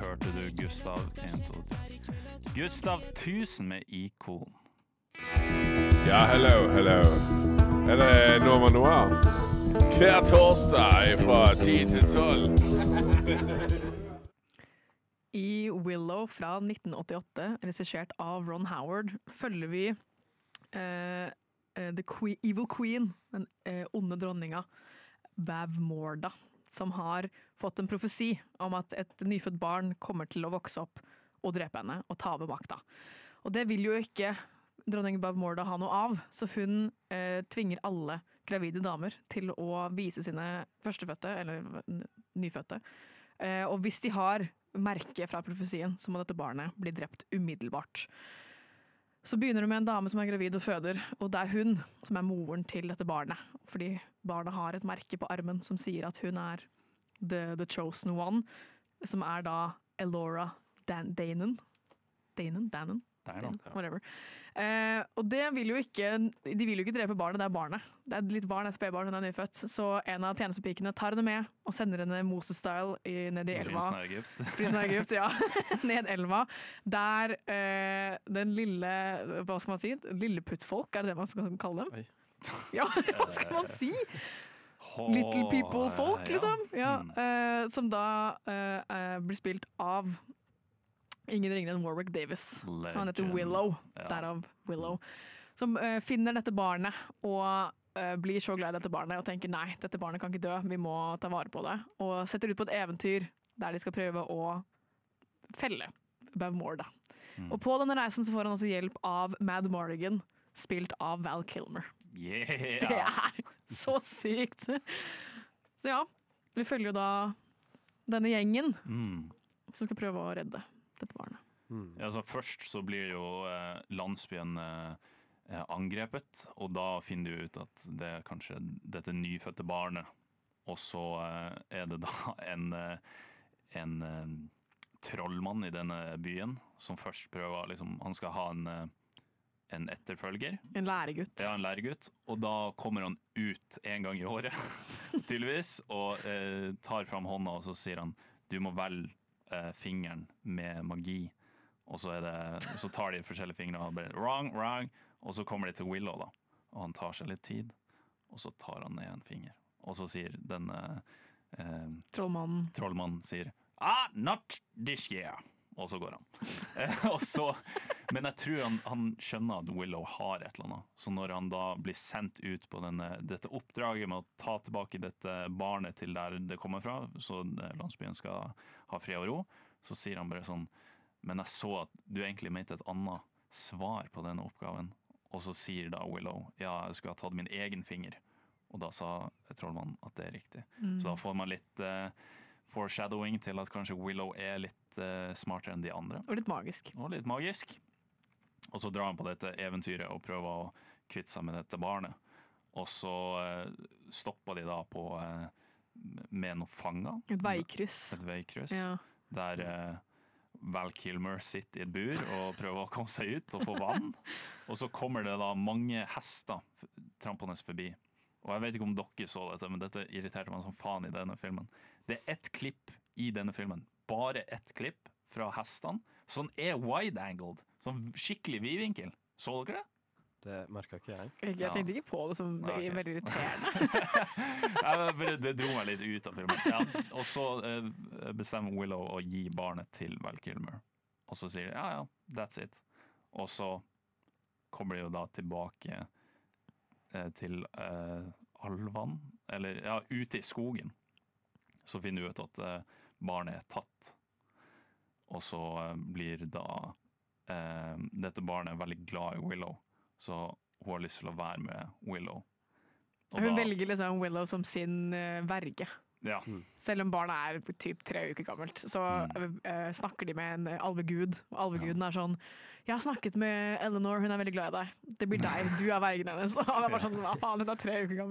hørte du Gustav 1, 2, 3. Gustav 1000 med Icon. Ja, hello. Det Nova Noir? Hver torsdag fra 10 til 12. I Willow fra 1988, regissert av Ron Howard, følger vi Evil Queen, den onde dronninga, Bavmorda, som har fått en profesi om at et nyfødt barn kommer til å vokse opp og drepe henne og ta over makta. Og det vil jo ikke dronning Bavmorda ha noe av, så hun tvinger alle gravide damer til å vise sine førstefødte, eller nyfødte. Og hvis de har merke fra profesien, så må dette barnet bli drept umiddelbart. Så begynner det med en dame som er gravid og føder, og det er hun som er moren til dette barnet. Fordi barnet har et merke på armen som sier at hun er the chosen one, som er da Elora Danon, whatever. Og det vil jo ikke, de vil jo ikke drepe barnet, det er barnet. Det er et litt barn, et spedbarn, hun er nyfødt. Så en av tjenestepikene tar henne med og sender henne Moses-style ned i elva. Prinsen av Egypt, ja. Ned elva. Der den lille, hva skal man si? Lilleputtfolk, er det man skal kalle dem? Oi. Ja, hva skal man si? Little people-folk, liksom. Ja, som da blir spilt av ingen ringere enn Warwick Davis. Så han heter Willow, derav Willow. Som finner dette barnet og blir så glad i dette barnet og tenker nei, dette barnet kan ikke dø, vi må ta vare på det. Og setter ut på et eventyr der de skal prøve å felle Bavmorda. Og på denne reisen så får han også hjelp av Mad Morrigan, spilt av Val Kilmer. Yeah! Det er så sykt! Så ja, vi følger jo da denne gjengen som skal prøve å redde dette barnet. Ja, så først så blir jo landsbyen angrepet, og da finner du ut at det er kanskje dette nyfødte barnet, og så er det da en trollmann i denne byen, som først prøver, liksom, han skal ha en etterfølger. En læregutt. Ja, en læregutt, og da kommer han ut en gang i året, tydeligvis, og tar fram hånda, og så sier han, du må velge fingeren med magi, og så tar de forskjellige fingre og bare wrong, og så kommer de til Willow da, og han tar seg litt tid, og så tar han ned en finger, og så sier den trollmannen sier, not this year, og så går han. Men jeg tror han skjønner at Willow har et eller annet, så når han da blir sendt ut på dette oppdraget med å ta tilbake dette barnet til der det kommer fra, så landsbyen skal ha fred og ro, så sier han bare sånn, men jeg så at du egentlig mente et annet svar på denne oppgaven, og så sier da Willow, ja, jeg skulle ha tatt min egen finger, og da sa trollmannen at det er riktig. Så da får man litt foreshadowing til at kanskje Willow er litt smartere enn de andre. Og litt magisk. Og så drar han på dette eventyret og prøver å kvitte seg med dette barnet. Og så stopper de da med noen fanger. Et veikryss. Ja. Der Val Kilmer sitter i et bur og prøver å komme seg ut og få vann. Og så kommer det da mange hester trampende forbi. Og jeg vet ikke om dere så dette, men dette irriterte meg som faen i denne filmen. Det er ett klipp i denne filmen. Bare ett klipp fra hestene. Sånn wide-angled. Sånn skikkelig vidvinkel. Så dere det? Det merket ikke jeg. Jeg tenkte ikke på det som veldig irriterende. Det dro meg litt ut av filmen. Ja. Og så bestemmer Willow å gi barnet til Val Kilmer. Og så sier de, ja, that's it. Og så kommer de jo da tilbake til alvan, eller ja, ute i skogen. Så finner du ut at barnet er tatt. Og så blir da dette barnet veldig glad i Willow. Så hun har lyst til å være med Willow. Og hun velger liksom Willow som sin verge. Ja. Selv om barnet er typ 3 uker gammelt, så snakker de med en alvegud. Og alveguden er sånn, jeg har snakket med Eleanor, hun er veldig glad i deg. Det blir deg, du er vergen hennes. Og han er bare sånn, hva faen, hun er 3 uker gammel.